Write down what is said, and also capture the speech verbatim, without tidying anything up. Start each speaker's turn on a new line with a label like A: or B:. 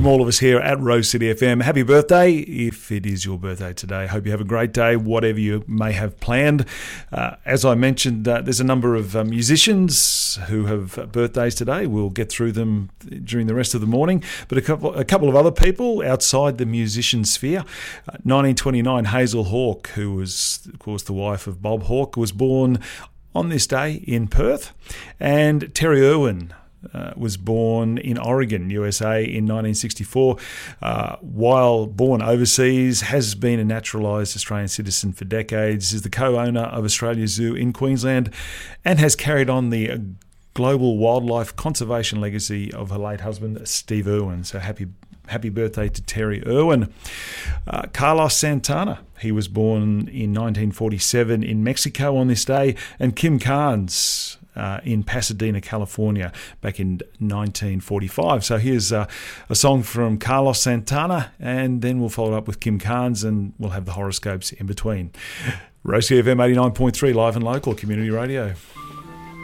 A: from all of us here at Rose City F M, happy birthday if it is your birthday today. Hope you have a great day, whatever you may have planned. Uh, as I mentioned, uh, there's a number of uh, musicians who have birthdays today. We'll get through them during the rest of the morning. But a couple, a couple of other people outside the musician sphere. Uh, nineteen twenty-nine, Hazel Hawke, who was, of course, the wife of Bob Hawke, was born on this day in Perth. And Terry Irwin Uh, was born in Oregon, U S A in nineteen sixty-four. Uh, while born overseas, has been a naturalised Australian citizen for decades, is the co-owner of Australia Zoo in Queensland, and has carried on the global wildlife conservation legacy of her late husband, Steve Irwin. So happy happy birthday to Terry Irwin. Uh, Carlos Santana, he was born in nineteen forty-seven in Mexico on this day, and Kim Carnes, Uh, in Pasadena, California, back in nineteen forty-five. So here's uh, a song from Carlos Santana, and then we'll follow up with Kim Carnes, and we'll have the horoscopes in between. Rose City F M eighty-nine point three, live and local community radio.